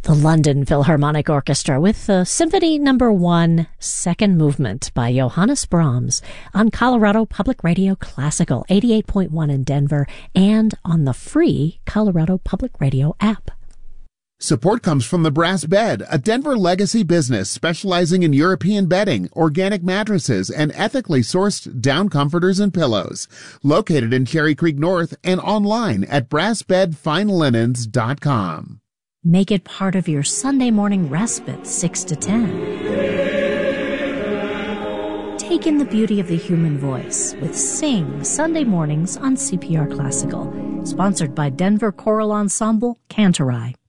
The London Philharmonic Orchestra with Symphony No. 1, Second Movement by Johannes Brahms on Colorado Public Radio Classical 88.1 in Denver and on the free Colorado Public Radio app. Support comes from the Brass Bed, a Denver legacy business specializing in European bedding, organic mattresses, and ethically sourced down comforters and pillows. Located in Cherry Creek North and online at brassbedfinelinens.com. Make it part of your Sunday morning respite, 6 to 10. Take in the beauty of the human voice with Sing Sunday mornings on CPR Classical. Sponsored by Denver Choral Ensemble, Cantorai.